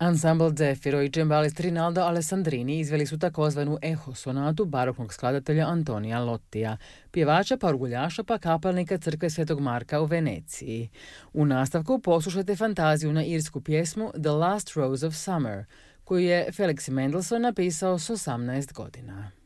Ensemble Zefiro i džembalist Rinaldo Alessandrini izveli su takozvanu Eho sonatu baroknog skladatelja Antonija Lottija, pjevača pa orguljaša pa kapelnika crkve Svetog Marka u Veneciji. U nastavku poslušajte fantaziju na irsku pjesmu The Last Rose of Summer, koju je Felix Mendelssohn napisao s 18 godina.